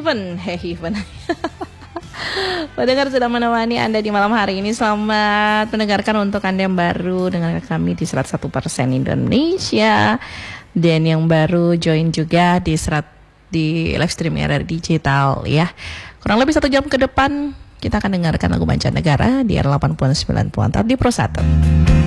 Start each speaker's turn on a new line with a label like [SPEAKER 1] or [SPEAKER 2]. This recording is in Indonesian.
[SPEAKER 1] Heaven. Pendengar sudah menemani Anda di malam hari ini. Selamat mendengarkan untuk Anda yang baru dengan kami di 101% Indonesia, dan yang baru join juga di live stream era digital ya. Kurang lebih 1 jam ke depan kita akan dengarkan lagu mancanegara di era 80-90-an di Pro 1.